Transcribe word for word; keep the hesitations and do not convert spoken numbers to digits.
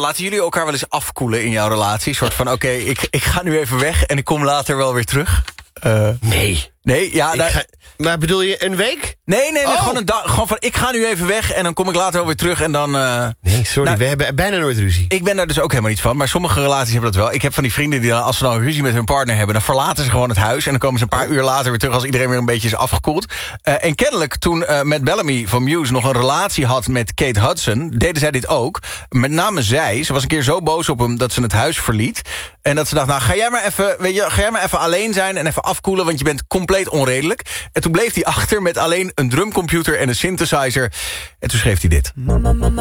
laten jullie elkaar wel eens afkoelen in jouw relatie? Een soort van, oké, okay, ik, ik ga nu even weg en ik kom later wel weer terug. Uh, nee. Nee, ja. Daar... Ga... Maar bedoel je een week? Nee, nee, nee oh. gewoon, een dag, gewoon van, ik ga nu even weg en dan kom ik later wel weer terug en dan... Uh... Nee, sorry, nou, we hebben bijna nooit ruzie. Ik ben daar dus ook helemaal niet van, maar sommige relaties hebben dat wel. Ik heb van die vrienden die dan, als ze dan ruzie met hun partner hebben... dan verlaten ze gewoon het huis en dan komen ze een paar uur later weer terug... als iedereen weer een beetje is afgekoeld. Uh, en kennelijk, toen uh, Matt Bellamy van Muse nog een relatie had met Kate Hudson... deden zij dit ook. Met name zij, ze was een keer zo boos op hem dat ze het huis verliet... en dat ze dacht, nou, ga jij maar even, weet je, ga jij maar even alleen zijn en even afkoelen... want je bent compleet onredelijk. En toen bleef hij achter met alleen een drumcomputer en een synthesizer. En toen schreef hij dit. Mama, mama.